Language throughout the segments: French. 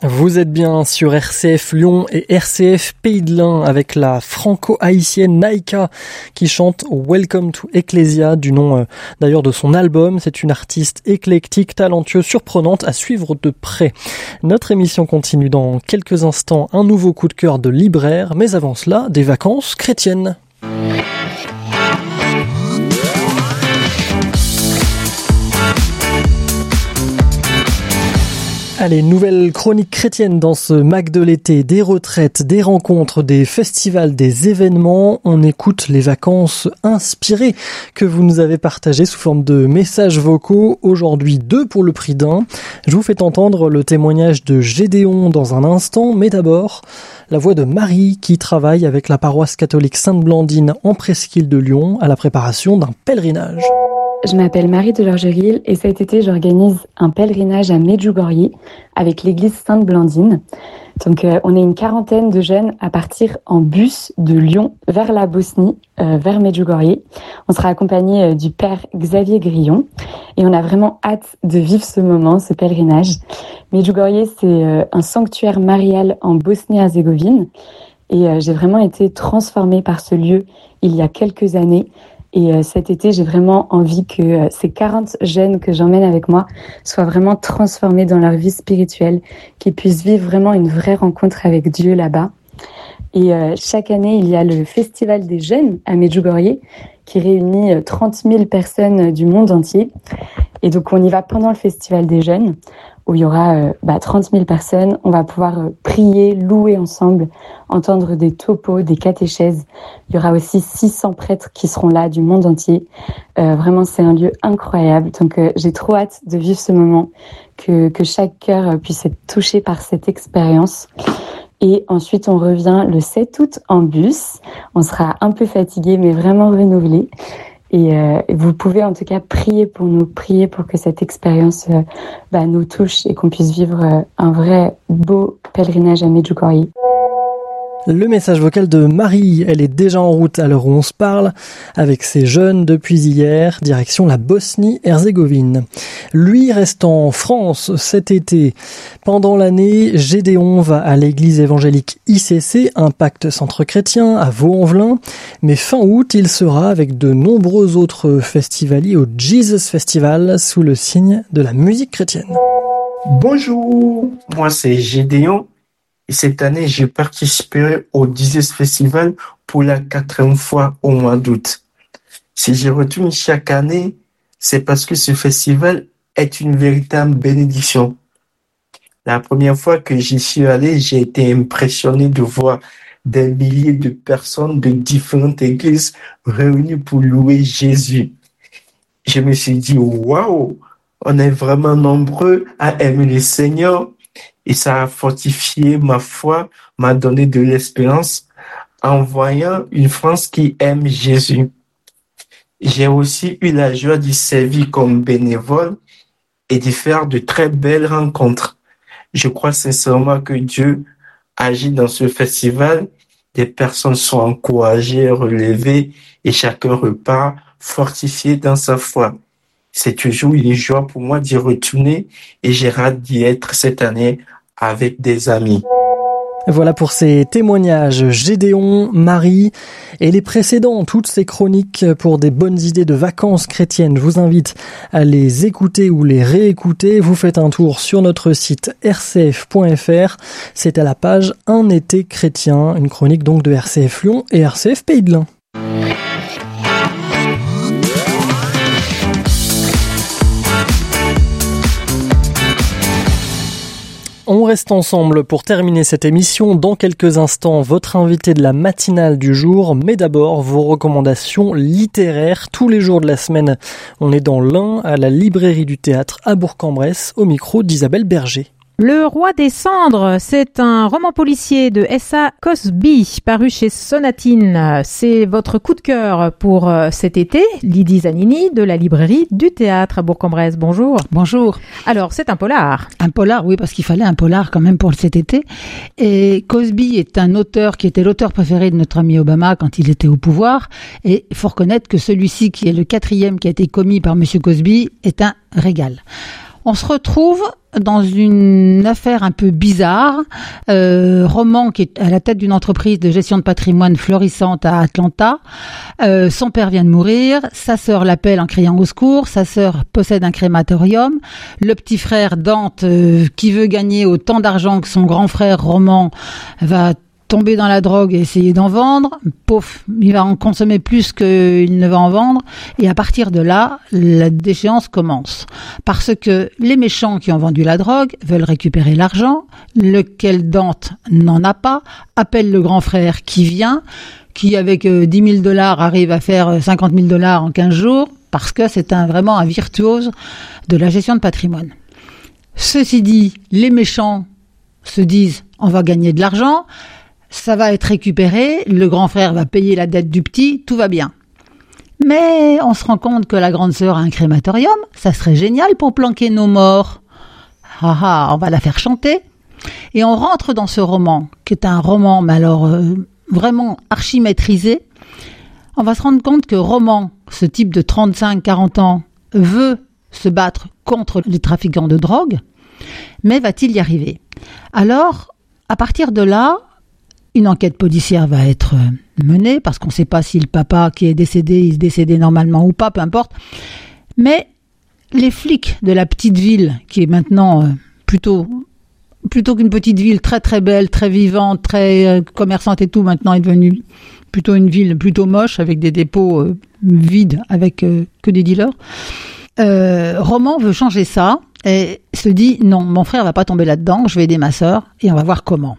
Vous êtes bien sur RCF Lyon et RCF Pays de l'Ain avec la franco-haïtienne Naïka qui chante Welcome to Ecclesia, du nom d'ailleurs de son album. C'est une artiste éclectique, talentueuse, surprenante à suivre de près. Notre émission continue dans quelques instants, un nouveau coup de cœur de libraire, mais avant cela, des vacances chrétiennes. Allez, nouvelle chronique chrétienne dans ce Mac de l'été, des retraites, des rencontres, des festivals, des événements. On écoute les vacances inspirées que vous nous avez partagées sous forme de messages vocaux. Aujourd'hui, 2 pour le prix d'un. Je vous fais entendre le témoignage de Gédéon dans un instant, mais d'abord, la voix de Marie qui travaille avec la paroisse catholique Sainte-Blandine en Presqu'île de Lyon à la préparation d'un pèlerinage. Je m'appelle Marie de Lorgeril et cet été, j'organise un pèlerinage à Medjugorje avec l'église Sainte-Blandine. Donc, on est une quarantaine de jeunes à partir en bus de Lyon vers la Bosnie, vers Medjugorje. On sera accompagné du père Xavier Grillon et on a vraiment hâte de vivre ce moment, ce pèlerinage. Medjugorje, c'est un sanctuaire marial en Bosnie-Herzégovine et j'ai vraiment été transformée par ce lieu il y a quelques années. Et cet été, j'ai vraiment envie que ces 40 jeunes que j'emmène avec moi soient vraiment transformés dans leur vie spirituelle, qu'ils puissent vivre vraiment une vraie rencontre avec Dieu là-bas. Et chaque année, il y a le Festival des jeunes à Medjugorje qui réunit 30 000 personnes du monde entier. Et donc, on y va pendant le Festival des jeunes où il y aura 30 000 personnes. On va pouvoir prier, louer ensemble, entendre des topos, des catéchèses. Il y aura aussi 600 prêtres qui seront là du monde entier. Vraiment, c'est un lieu incroyable. Donc, j'ai trop hâte de vivre ce moment, que chaque cœur puisse être touché par cette expérience. Et ensuite, on revient le 7 août en bus. On sera un peu fatigué, mais vraiment renouvelé. Et vous pouvez en tout cas prier pour nous, prier pour que cette expérience nous touche et qu'on puisse vivre un vrai beau pèlerinage à Medjugorje. Le message vocal de Marie, elle est déjà en route à l'heure où on se parle, avec ses jeunes depuis hier, direction la Bosnie-Herzégovine. Lui reste en France cet été. Pendant l'année, Gédéon va à l'église évangélique ICC, Impact Centre Chrétien, à Vaux-en-Velin. Mais fin août, il sera avec de nombreux autres festivaliers au Jesus Festival, sous le signe de la musique chrétienne. Bonjour, moi c'est Gédéon. Et cette année, j'ai participé au Jesus Festival pour la 4e fois au mois d'août. Si j'y retourne chaque année, c'est parce que ce festival est une véritable bénédiction. La première fois que j'y suis allé, j'ai été impressionné de voir des milliers de personnes de différentes églises réunies pour louer Jésus. Je me suis dit, waouh, on est vraiment nombreux à aimer le Seigneur. Et ça a fortifié ma foi, m'a donné de l'espérance en voyant une France qui aime Jésus. J'ai aussi eu la joie d'y servir comme bénévole et d'y faire de très belles rencontres. Je crois sincèrement que Dieu agit dans ce festival. Des personnes sont encouragées, relevées et chacun repart fortifié dans sa foi. C'est toujours une joie pour moi d'y retourner et j'ai hâte d'y être cette année avec des amis. Voilà pour ces témoignages, Gédéon, Marie et les précédents, toutes ces chroniques pour des bonnes idées de vacances chrétiennes. Je vous invite à les écouter ou les réécouter. Vous faites un tour sur notre site rcf.fr. C'est à la page Un été chrétien, une chronique donc de RCF Lyon et RCF Pays de l'Ain. On reste ensemble pour terminer cette émission. Dans quelques instants, votre invité de la matinale du jour. Mais d'abord, vos recommandations littéraires. Tous les jours de la semaine, on est dans l'Ain, à la librairie du théâtre à Bourg-en-Bresse, au micro d'Isabelle Berger. Le Roi des Cendres, c'est un roman policier de S.A. Cosby, paru chez Sonatine. C'est votre coup de cœur pour cet été, Lydie Zanini, de la librairie du théâtre à Bourg-en-Bresse. Bonjour. Bonjour. Alors, c'est un polar. Un polar, oui, parce qu'il fallait un polar quand même pour cet été. Et Cosby est un auteur qui était l'auteur préféré de notre ami Obama quand il était au pouvoir. Et il faut reconnaître que celui-ci, qui est le 4e qui a été commis par Monsieur Cosby, est un régal. On se retrouve dans une affaire un peu bizarre. Roman, qui est à la tête d'une entreprise de gestion de patrimoine florissante à Atlanta. Son père vient de mourir. Sa sœur l'appelle en criant au secours. Sa sœur possède un crématorium. Le petit frère Dante, qui veut gagner autant d'argent que son grand frère Roman, va tomber dans la drogue et essayer d'en vendre. Pouf, il va en consommer plus qu'il ne va en vendre. Et à partir de là, la déchéance commence. Parce que les méchants qui ont vendu la drogue veulent récupérer l'argent, lequel Dante n'en a pas, appelle le grand frère qui vient, qui avec 10 000 $ arrive à faire 50 000 $ en 15 jours, parce que c'est vraiment un virtuose de la gestion de patrimoine. Ceci dit, les méchants se disent « on va gagner de l'argent », ça va être récupéré, le grand frère va payer la dette du petit, tout va bien. Mais on se rend compte que la grande sœur a un crématorium, ça serait génial pour planquer nos morts. On va la faire chanter. Et on rentre dans ce roman, qui est un roman, mais alors vraiment archi-maîtrisé. On va se rendre compte que Roman, ce type de 35-40 ans, veut se battre contre les trafiquants de drogue, mais va-t-il y arriver? Alors, à partir de là, une enquête policière va être menée, parce qu'on ne sait pas si le papa qui est décédé, il est décédé normalement ou pas, peu importe. Mais les flics de la petite ville, qui est maintenant plutôt qu'une petite ville très très belle, très vivante, très commerçante et tout, maintenant est devenue plutôt une ville plutôt moche, avec des dépôts vides, avec que des dealers. Roman veut changer ça, et se dit, non, mon frère va pas tomber là-dedans, je vais aider ma sœur, et on va voir comment.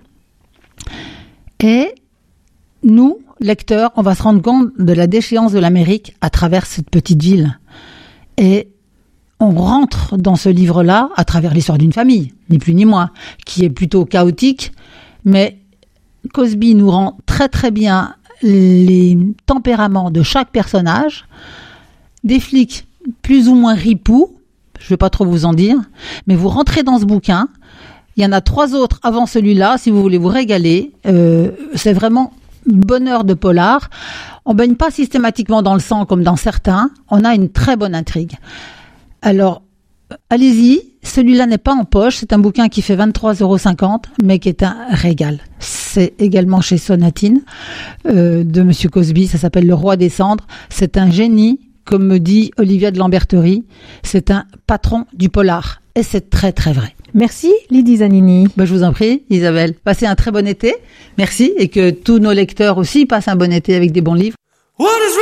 Et nous, lecteurs, on va se rendre compte de la déchéance de l'Amérique à travers cette petite ville. Et on rentre dans ce livre-là à travers l'histoire d'une famille, ni plus ni moins, qui est plutôt chaotique, mais Cosby nous rend très très bien les tempéraments de chaque personnage, des flics plus ou moins ripoux, je ne vais pas trop vous en dire, mais vous rentrez dans ce bouquin. Il y en a 3 autres avant celui-là, si vous voulez vous régaler. C'est vraiment bonheur de polar. On baigne pas systématiquement dans le sang comme dans certains. On a une très bonne intrigue. Alors, allez-y. Celui-là n'est pas en poche. C'est un bouquin qui fait 23,50 €, mais qui est un régal. C'est également chez Sonatine, de Monsieur Cosby. Ça s'appelle Le Roi des Cendres. C'est un génie, comme me dit Olivia de Lamberterie. C'est un patron du polar. Et c'est très, très vrai. Merci Lydie Zanini. Je vous en prie, Isabelle. Passez un très bon été. Merci, et que tous nos lecteurs aussi passent un bon été avec des bons livres.